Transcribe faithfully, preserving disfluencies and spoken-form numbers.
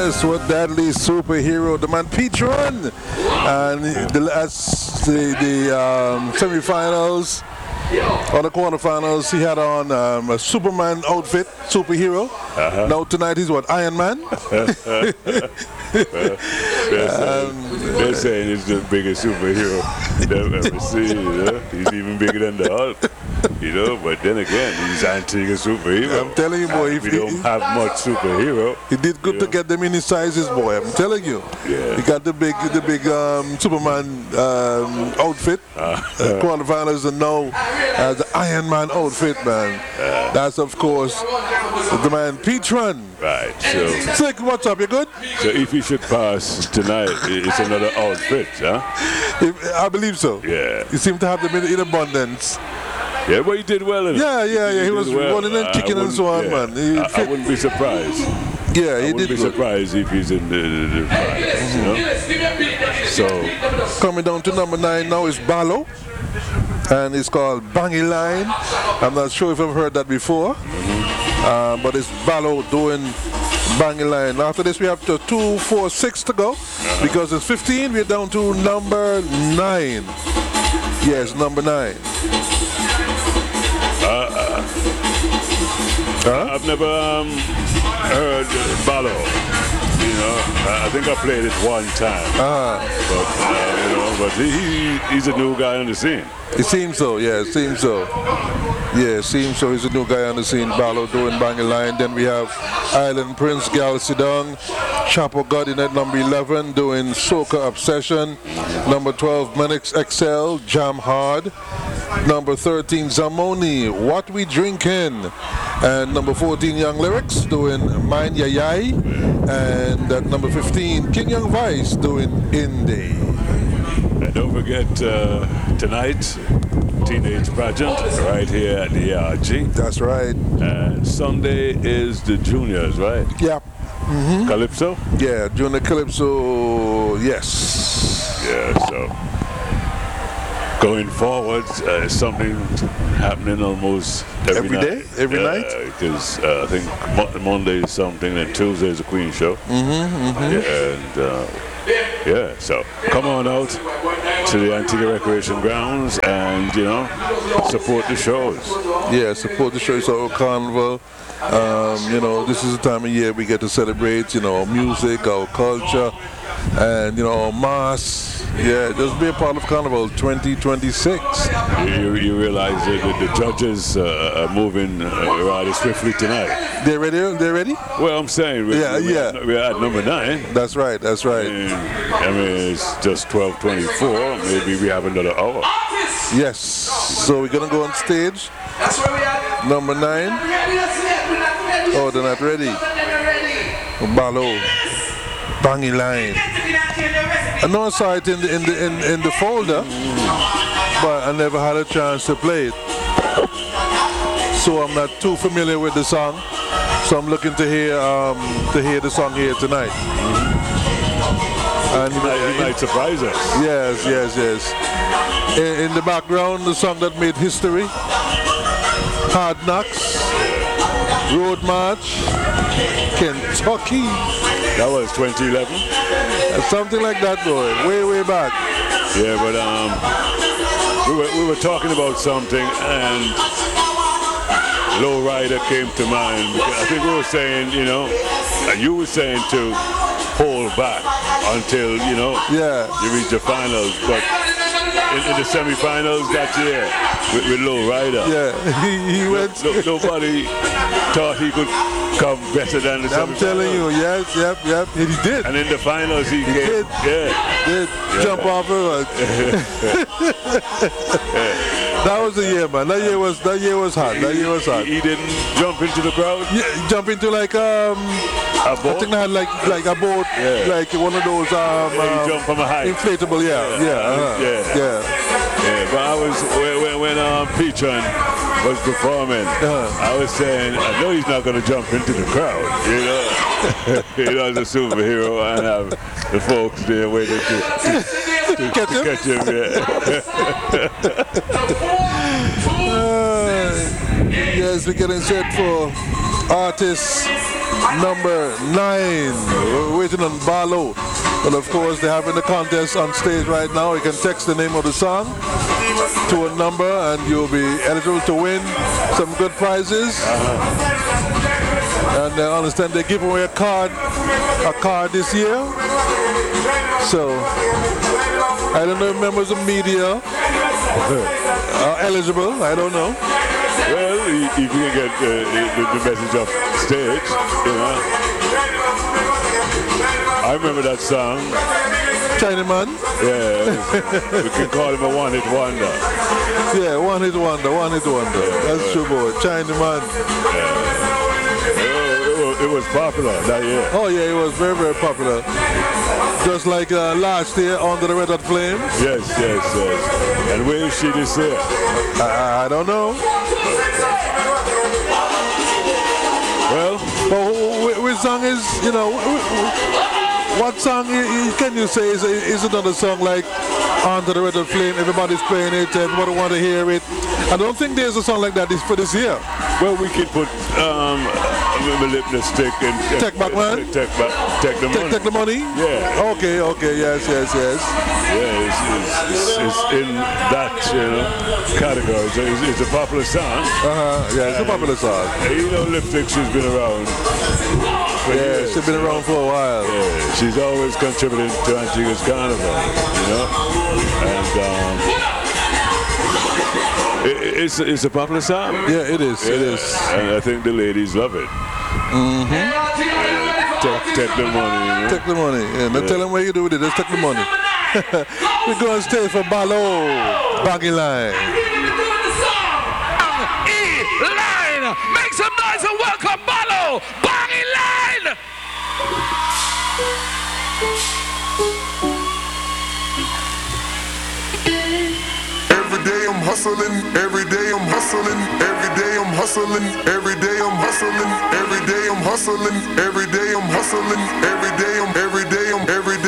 Yes, what deadly superhero, the man Petron, and the last the, the um, semifinals or the quarterfinals, he had on um, a Superman outfit, superhero. Uh-huh. Now tonight he's what, Iron Man? well, they're, saying, um, they're saying he's the biggest superhero they've ever seen. You know? He's even bigger than the Hulk. You know, but then again, he's Antigua superhero. I'm telling you, boy. If we he, don't have much superhero. He did good to know? Get them in his sizes, boy. I'm telling you. Yeah. He got the big, the big um, Superman um, outfit. Uh, uh, quarterfinals, and now uh, the Iron Man outfit, man. Uh, That's of course the man Petron. Right. So. Sick, what's up? You good? So if he should pass tonight, it's another outfit, huh? If, I believe so. Yeah. He seemed to have them in, in abundance. Yeah, but he did well in it. Yeah, yeah, yeah. He, he was well. running and kicking and so on, yeah. man. He I, I wouldn't be surprised. Yeah, I he wouldn't did be good. surprised if he's in the, the, the finals, you know? So. Coming down to number nine now is Ballo. And it's called Bangy Line. I'm not sure if I've heard that before. Mm-hmm. uh, but it's Ballo doing Bangy Line. After this, we have to two, four, six to go. Uh-huh. Because it's fifteen, we're down to number nine. Yes, number nine. Uh, uh, huh? I've never um, heard uh, Ballo. You know, I think I played it one time. Uh-huh. But uh, you know, but he, he's a new guy on the scene. It seems so. Yeah, it seems so. Yeah, it seems so. He's a new guy on the scene. Ballo doing Bangy Line. Then we have Island Prince Gal Sidong, Chapo Godin at number eleven doing Soca Obsession. Number twelve Manix X L Jam Hard. Number thirteen Zamoni What We Drinkin'. And number fourteen Young Lyrics doing Mind Ya Yai. And at number fifteen King Young Vice doing Indie. And don't forget uh, tonight, Teenage Pageant right here at the A R G. That's right. And Sunday is the juniors, right? Yeah. Mm-hmm. Calypso? Yeah, Junior Calypso, yes. Yeah, so going forward, uh, something happening almost every, every night. day, every yeah, night. Because uh, I think Mo- Monday is something, and Tuesday is a Queen show. Mm-hmm, mm-hmm. Yeah, and uh, yeah, so come on out to the Antigua Recreation Grounds and you know support the shows. Yeah, support the shows. Our carnival. Um, you know, this is the time of year we get to celebrate. You know, our music, our culture, and you know, our mass. Yeah, just be a part of Carnival twenty twenty-six. You, you realize that the, the judges uh, are moving uh, rather swiftly tonight. They ready? They ready? Well, I'm saying we're, yeah, we're, yeah. At, we're at number nine. That's right. That's right. And, I mean, it's just twelve twenty-four. Maybe we have another hour. Yes. So we're gonna go on stage. Number nine. Oh, they're not ready. Ballo, Bangy Line. I know I saw it in the in the in, in the folder, but I never had a chance to play it. So I'm not too familiar with the song. So I'm looking to hear um, to hear the song here tonight. And he might, he might surprise us. Yes, yes, yes. In, in the background, the song that made history. Hard Knocks, Road March, Kentucky. That was twenty eleven. Something like that, boy. Way, way back. Yeah, but um, we were we were talking about something, and Low Rider came to mind. I think we were saying, you know, and you were saying to hold back until you know, yeah, you reach the finals, but. In, in the semifinals that year with, with Low Rider. Yeah, he, he went. No, no, nobody thought he could come better than the I'm telling you, yes, yep, yep, he did. And in the finals, he, he came, did. Yeah, did yeah. jump off of That was the year, man. That year was that year was hot. That year was hot. He, he didn't jump into the crowd. Yeah, jump into like um. A boat? I think they had like like a boat, yeah. like one of those um, yeah, um jump from a height. inflatable, yeah, yeah, yeah, uh-huh. yeah. yeah. Yeah, but I was when when um, Petron was performing, uh-huh. I was saying I know he's not going to jump into the crowd, you know. You know, the superhero, and have the folks there waiting to, to, to, catch, to him? catch him. Yeah. uh, yes, we're getting set for artist number nine. We're waiting on Barlow. But of course, they're having the contest on stage right now. You can text the name of the song to a number and you'll be eligible to win some good prizes. And I understand they give away a card, a card this year. So, I don't know if members of media are eligible. I don't know. Well, if you can get uh, the, the message off stage, you know. I remember that song. Chinaman? Yeah, we can call him a one-hit wonder. Yeah, one-hit wonder, one-hit wonder. That's true, boy. Chinaman. Yeah. Oh, it was popular that year. Oh, yeah, it was very, very popular. Just like uh, last year, Under the Red Hot Flames. Yes, yes, yes. And where is she this year? I, I don't know. Well, but which song is, you know, what song can you say is, is another song like Under the Red Hot Flame? Everybody's playing it, everybody want to hear it. I don't think there's a song like that this, for this year. Well, we could put um, a lipstick and uh, Take Back Man? Take, back, take the money. Take, take the money? Yeah. Okay, okay, yes, yes, yes. Yeah, it's, it's, it's, it's in that, you know, category. So it's, it's a popular song. Uh-huh, yeah, it's a popular song. And, you know, Lipstick, she's been around. Yeah, years, she's been around for a while. Yeah, she's always contributing to Antigua's Carnival, you know. And um, it, it's, it's a popular song. Yeah, it is, yeah. it is. And I think the ladies love it. Mm-hmm. Yeah, take, take the money, you know? Take the money. Yeah, not yeah. Tell them what you do with it, just take the money. We're going to stay for Barlow, Baggy Line. E-Line! Make some noise and welcome Barlow, Baggy Line! Every day I'm hustling, every day I'm hustling, every day I'm hustling, every day I'm hustling, every day I'm hustling, every day I'm hustling, every day I'm every day I'm every day